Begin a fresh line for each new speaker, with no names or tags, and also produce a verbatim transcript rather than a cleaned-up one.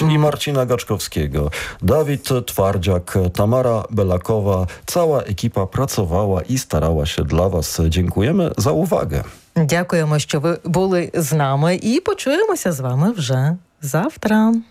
czyli Marcina Gaczkowskiego, Dawid Twardziak, Tamara Belakowa, cała ekipa pracowała i starała się dla was. Dziękujemy za uwagę.
Дякуємо, що ви були з нами, і почуємося з вами вже завтра.